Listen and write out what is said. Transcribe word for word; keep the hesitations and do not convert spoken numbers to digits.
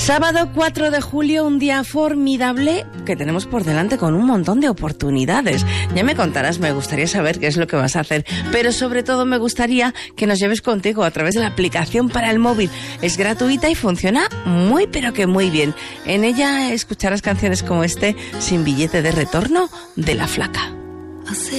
Sábado cuatro de julio, un día formidable que tenemos por delante con un montón de oportunidades. Ya me contarás, me gustaría saber qué es lo que vas a hacer, pero sobre todo me gustaría que nos lleves contigo a través de la aplicación para el móvil. Es gratuita y funciona muy pero que muy bien. En ella escucharás canciones como este, Sin billete de retorno, de La Flaca.